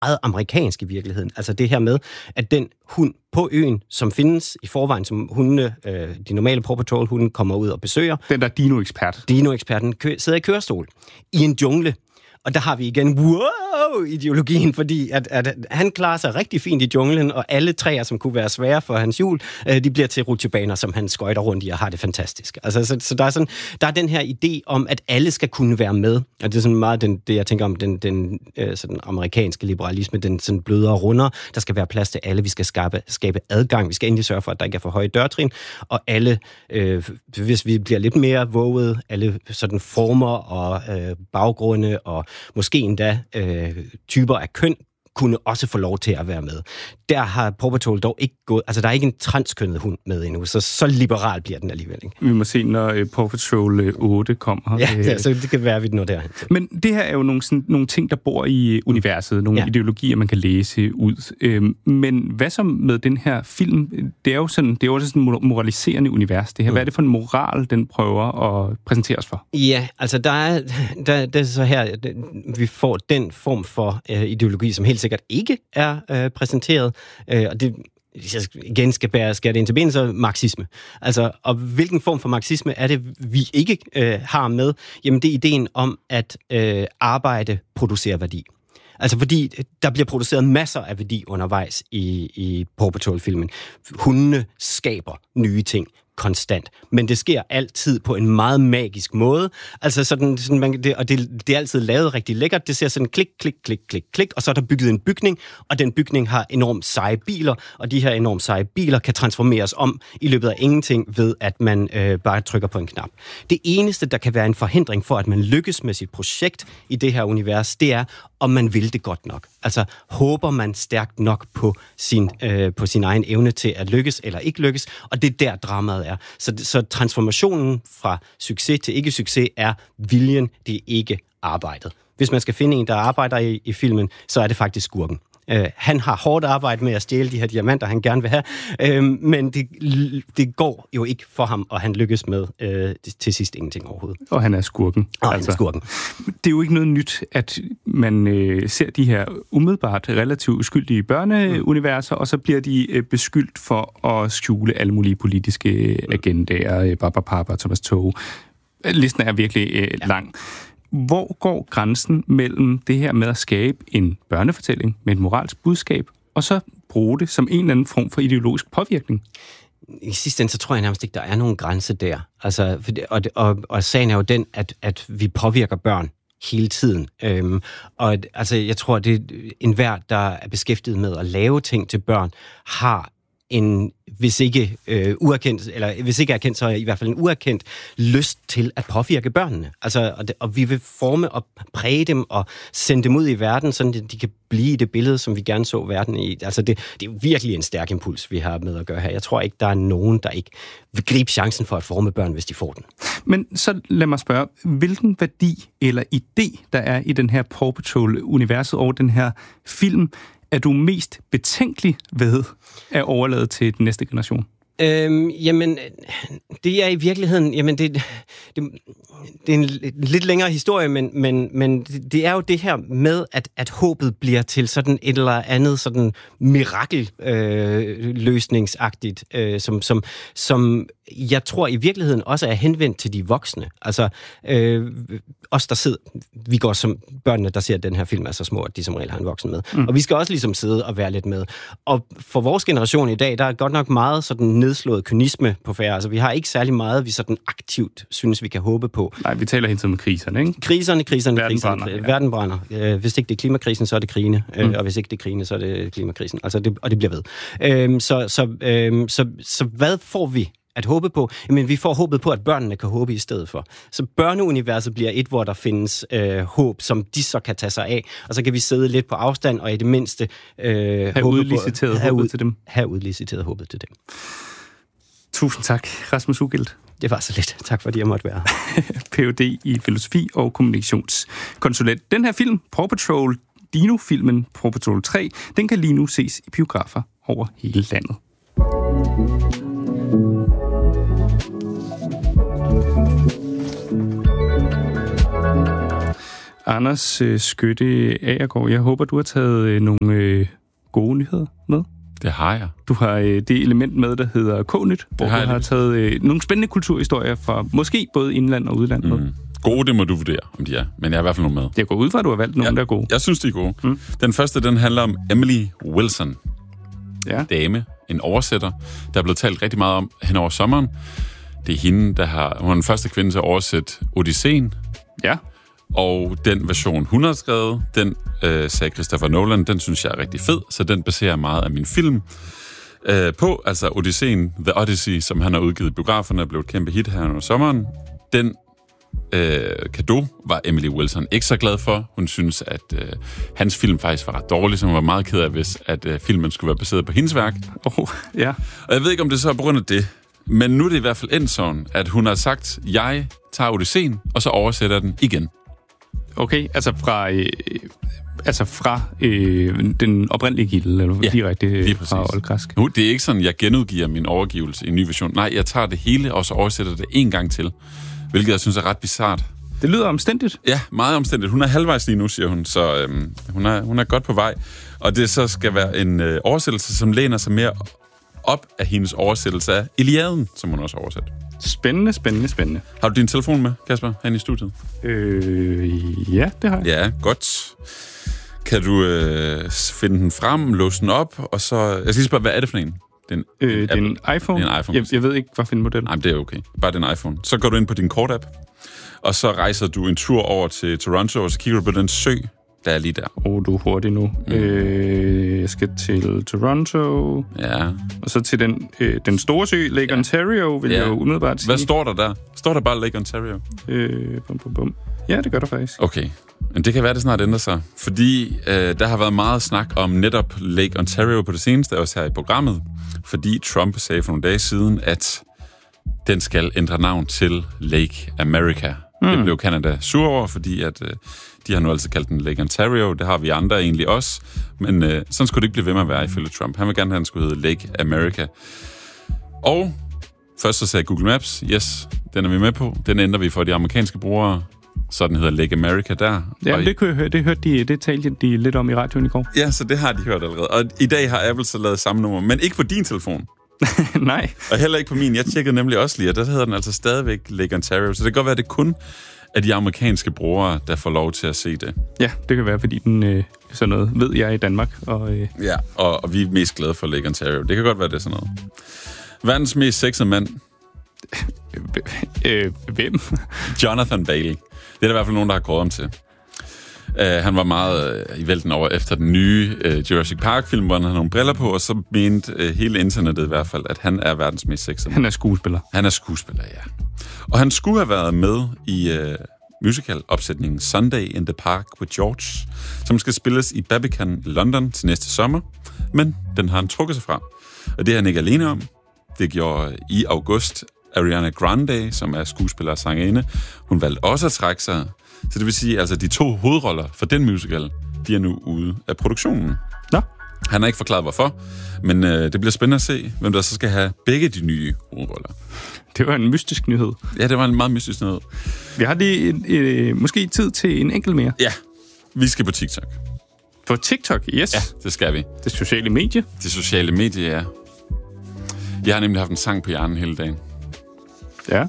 meget amerikansk i virkeligheden. Altså det her med, at den hund på øen, som findes i forvejen, som hundene, de normale Paw Patrol-hunde kommer ud og besøger. Den der Dino-ekspert. Dino-eksperten sidder i kørestol i en jungle. Og der har vi igen ideologien, fordi at han klarer sig rigtig fint i junglen, og alle træer, som kunne være svære for hans hjul, de bliver til rutsjebaner, som han skøjter rundt i og har det fantastisk. Altså, så der er den her idé om, at alle skal kunne være med. Og det er sådan meget det jeg tænker om den sådan amerikanske liberalisme, den sådan blødere runder. Der skal være plads til alle. Vi skal skabe adgang. Vi skal endelig sørge for, at der ikke er for høje dørtrin. Og alle, hvis vi bliver lidt mere våget, alle sådan former og baggrunde og måske endda typer af køn kunne også få lov til at være med. Der har Paw Patrol dog ikke gået... Altså, der er ikke en transkønnet hund med endnu, så liberal bliver den alligevel, ikke? Vi må se, når Paw Patrol 8 kommer. Ja, så det kan være, at vi når derhen. Men det her er jo nogle ting, der bor i universet, nogle ideologier, man kan læse ud. Men hvad så med den her film? Det er jo sådan et moraliserende univers, det her. Hvad er det for en moral, den prøver at præsentere os for? Ja, altså, der er så her, vi får den form for ideologi, som helt sikkert ikke er præsenteret. Og det, hvis jeg igen skal det ind til benet, så marxisme. Altså, og hvilken form for marxisme er det, vi ikke har med? Jamen, det er ideen om, at arbejde producerer værdi. Altså, fordi der bliver produceret masser af værdi undervejs i Paw Patrol-filmen. Hundene skaber nye ting konstant, men det sker altid på en meget magisk måde. Altså sådan det er altid lavet rigtig lækkert. Det ser sådan klik, klik, klik, klik, klik, og så er der bygget en bygning, og den bygning har enormt seje biler, og de her enormt seje biler kan transformeres om i løbet af ingenting ved, at man bare trykker på en knap. Det eneste, der kan være en forhindring for, at man lykkes med sit projekt i det her univers, det er, om man vil det godt nok. Altså, håber man stærkt nok på sin egen evne til at lykkes eller ikke lykkes, og det er der dramaet er. Så transformationen fra succes til ikke-succes er viljen, det er ikke arbejdet. Hvis man skal finde en, der arbejder i filmen, så er det faktisk skurken. Han har hårdt arbejde med at stjæle de her diamanter, han gerne vil have, men det går jo ikke for ham, og han lykkes med til sidst ingenting overhovedet. Og han er skurken. Han er skurken. Det er jo ikke noget nyt, at man ser de her umiddelbart relativt uskyldige børneuniverser, og så bliver de beskyldt for at skjule alle mulige politiske agendaer, Barbapapa, Thomas Tog. Listen er virkelig lang. Hvor går grænsen mellem det her med at skabe en børnefortælling med et moralsk budskab, og så bruge det som en eller anden form for ideologisk påvirkning? I sidste ende, så tror jeg nærmest ikke, der er nogen grænse der. Altså, og sagen er jo den, at vi påvirker børn hele tiden. Og altså, jeg tror, at enhver, der er beskæftiget med at lave ting til børn, har en, hvis ikke uerkendt, eller hvis ikke erkendt, så i hvert fald en uerkendt lyst til at påvirke børnene. Altså, og vi vil forme og præge dem og sende dem ud i verden, så de kan blive i det billede, som vi gerne så verden i. Altså, det er virkelig en stærk impuls, vi har med at gøre her. Jeg tror ikke, der er nogen, der ikke vil gribe chancen for at forme børn, hvis de får den. Men så lad mig spørge, hvilken værdi eller idé, der er i den her Paw Patrol-universet og den her film, er du mest betænkelig ved at overlade til den næste generation? Jamen, det er i virkeligheden... Jamen, det er en lidt længere historie, men det er jo det her med, at håbet bliver til sådan et eller andet sådan mirakelløsningsagtigt, som jeg tror i virkeligheden også er henvendt til de voksne. Altså, os der sidder... Vi går som børnene, der ser den her film, er så små, at de som regel har en voksen med. Og vi skal også ligesom sidde og være lidt med. Og for vores generation i dag, der er godt nok meget sådan nedslået kynisme på færre. Altså, vi har ikke særlig meget, vi sådan aktivt synes, vi kan håbe på. Nej, vi taler hele tiden om kriserne, ikke? Kriserne. Verden brænder. Hvis ikke det er klimakrisen, så er det krigene. Og hvis ikke det er krigene, så er det klimakrisen. Altså, det bliver ved. Så hvad får vi at håbe på? Jamen, vi får håbet på, at børnene kan håbe i stedet for. Så børneuniverset bliver et, hvor der findes håb, som de så kan tage sig af, og så kan vi sidde lidt på afstand, og i det mindste have udliciteret håbet til dem. Tusind tak, Rasmus Ugilt. Det var så lidt. Tak fordi jeg måtte være her. Ph.D. i filosofi og kommunikationskonsulent. Den her film, Paw Patrol, Dino-filmen Paw Patrol 3, den kan lige nu ses i biografer over hele landet. Anders Skytte Agergaard, jeg håber, du har taget nogle gode nyheder med. Det har jeg. Du har det element med, der hedder K-nyt, hvor du har taget nogle spændende kulturhistorier fra måske både indland og udland med. Gode, det må du vurdere, om de er. Men jeg har i hvert fald nogle med. Jeg går ud fra, at du har valgt nogle, der er gode. Jeg synes, de er gode. Den første, den handler om Emily Wilson. Ja. Dame, en oversætter, der er blevet talt rigtig meget om hen over sommeren. Det er hende, hun er den første kvinde til at oversætte Odysseen. Ja. Og den version, hun har skrevet, den sagde Christopher Nolan, den synes jeg er rigtig fed, så den baserer meget af min film på. Altså Odysseen, The Odyssey, som han har udgivet i biograferne, blev et kæmpe hit her under sommeren. Den cadeau var Emily Wilson ikke så glad for. Hun synes, at hans film faktisk var ret dårlig, så hun var meget ked af, hvis at filmen skulle være baseret på hendes værk. Ja. Og jeg ved ikke, om det så er på grund af det, men nu er det i hvert fald endt sådan, at hun har sagt, jeg tager Odysseen, og så oversætter den igen. Okay, altså fra den oprindelige kilde, eller direkte fra oldgræsk. Nu, det er ikke sådan, jeg genudgiver min overgivelse i en ny version. Nej, jeg tager det hele, og så oversætter det en gang til. Hvilket jeg synes er ret bizart. Det lyder omstændigt. Ja, meget omstændigt. Hun er halvvejs lige nu, siger hun, så hun er godt på vej. Og det så skal være en oversættelse, som læner sig mere op af hendes oversættelse af Iliaden, som hun også har oversat. Spændende. Har du din telefon med, Kasper, herinde i studiet? Ja, det har jeg. Ja, godt. Kan du finde den frem, låse den op, og så... Jeg skal lige spørge, hvad er det for en? Det er en iPhone. Det er en iPhone. Jeg ved ikke, hvad for en model. Nej, det er okay. Bare den iPhone. Så går du ind på din kort-app, og så rejser du en tur over til Toronto, og så kigger du på den sø, der er lige der. Du er hurtig nu. Jeg skal til Toronto. Ja. Og så til den store sø, Lake Ontario, vil jeg jo umiddelbart sige. Hvad står der der? Står der bare Lake Ontario? Ja, det gør der faktisk. Okay. Men det kan være, det snart ændrer sig. Fordi der har været meget snak om netop Lake Ontario på det seneste, også her i programmet. Fordi Trump sagde for nogle dage siden, at den skal ændre navn til Lake America. Det blev Canada sur over, fordi at, de har nu altså kaldt den Lake Ontario. Det har vi andre egentlig også. Men sådan skulle det ikke blive ved med at være ifølge Trump. Han vil gerne have, at den skulle hedde Lake America. Og først så sagde Google Maps, yes, den er vi med på. Den ændrer vi for de amerikanske brugere. Så den hedder Lake America der. Ja, det kunne jeg høre. Det talte de lidt om i radioen i går. Ja, så det har de hørt allerede. Og i dag har Apple så lavet samme nummer, men ikke på din telefon. Nej. Og heller ikke på min. Jeg tjekkede nemlig også lige, og der hedder den altså stadigvæk Lake Ontario. Så det kan godt være, at det kun er de amerikanske brugere, der får lov til at se det. Ja, det kan være, fordi den sådan noget ved jeg i Danmark. Ja, og vi er mest glade for Lake Ontario. Det kan godt være, det er sådan noget. Verdens mest sexede mand. Hvem? Jonathan Bailey. Det er der i hvert fald nogen, der har kåret ham til. Han var meget i vælten over efter den nye Jurassic Park-film, hvor han havde nogle briller på, og så mente hele internettet i hvert fald, at han er verdens mest sexede. Han er skuespiller. Han er skuespiller, ja. Og han skulle have været med i musical-opsætningen Sunday in the Park with George, som skal spilles i Barbican i London til næste sommer, men den har han trukket sig fra. Og det er han ikke alene om. Det gjorde i august Ariana Grande, som er skuespiller og sangerinde. Hun valgte også at trække sig. Så det vil sige, altså de 2 hovedroller for den musical, de er nu ude af produktionen. Nå. Han har ikke forklaret hvorfor, men det bliver spændende at se, hvem der så skal have begge de nye hovedroller. Det var en mystisk nyhed. Ja, det var en meget mystisk nyhed. Vi har lige måske tid til en enkelt mere. Ja, vi skal på TikTok. På TikTok, yes. Ja, det skal vi. Det sociale medie. Det sociale medie, ja. Jeg har nemlig haft en sang på hjernen hele dagen. Ja.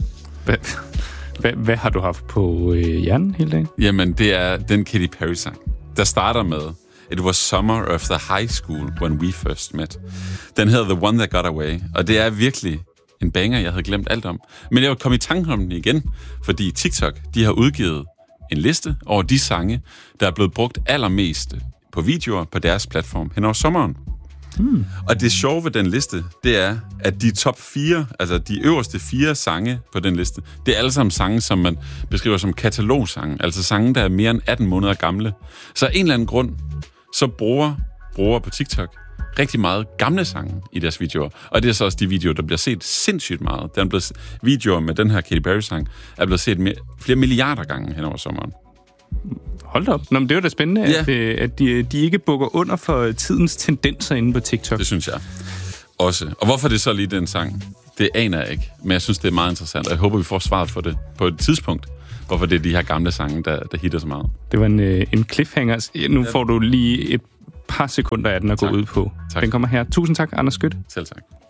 Hvad har du haft på hjernen hele dagen? Jamen, det er den Katy Perry-sang, der starter med It was summer of the high school when we first met. Den hedder The One That Got Away, og det er virkelig en banger, jeg havde glemt alt om. Men jeg kom i tanke om den igen, fordi TikTok, de har udgivet en liste over de sange, der er blevet brugt allermest på videoer på deres platform hen over sommeren. Og det sjove ved den liste, det er, at de top 4, altså de øverste 4 sange på den liste, det er alle sammen sange, som man beskriver som katalogsange, altså sange, der er mere end 18 måneder gamle. Så af en eller anden grund, så bruger på TikTok rigtig meget gamle sange i deres videoer. Og det er så også de videoer, der bliver set sindssygt meget. Videoer med den her Katy Perry-sang er blevet set flere milliarder gange hen over sommeren. Hold da op. Nå, men det er jo da spændende, at de ikke bukker under for tidens tendenser inde på TikTok. Det synes jeg også. Og hvorfor det så lige den sang? Det aner jeg ikke. Men jeg synes, det er meget interessant, og jeg håber, vi får svaret for det på et tidspunkt. hvorfor det er de her gamle sange, der hitter så meget. Det var en cliffhanger. Nu får du lige et par sekunder af den at gå ud på. Tak. Den kommer her. Tusind tak, Anders Skødt. Selv tak.